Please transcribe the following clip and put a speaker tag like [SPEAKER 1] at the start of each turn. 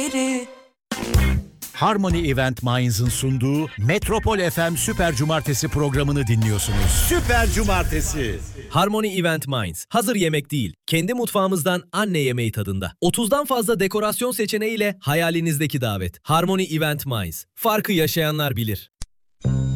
[SPEAKER 1] Harmony Event Minds'ın sunduğu Metropol FM Süper Cumartesi programını dinliyorsunuz. Süper Cumartesi.
[SPEAKER 2] Harmony Event Minds. Hazır yemek değil, kendi mutfağımızdan anne yemeği tadında. 30'dan fazla dekorasyon seçeneğiyle hayalinizdeki davet. Harmony Event Minds. Farkı yaşayanlar bilir.